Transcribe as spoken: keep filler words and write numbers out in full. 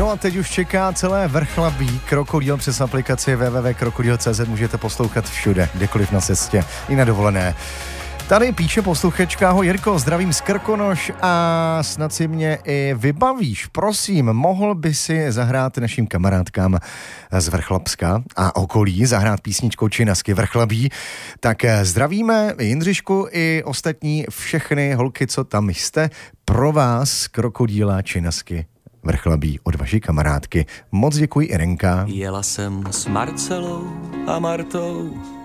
No a teď už čeká celé Vrchlabí Krokodýl přes aplikaci w w w tečka krokodýl tečka c z. Můžete poslouchat všude, kdekoliv na cestě i na dovolené. Tady píše posluchačka: ahoj Jirko, zdravím z Krkonoš a snad si mě i vybavíš. Prosím, mohl by si zahrát našim kamarádkám z Vrchlabska a okolí, zahrát písničkou Činasky Vrchlabí. Tak zdravíme Jindřišku i ostatní všechny holky, co tam jste. Pro vás Krokodýla Činasky Vrchlabí od vaší kamarádky. Moc děkuji, Irenka. Jela jsem s Marcelou a Martou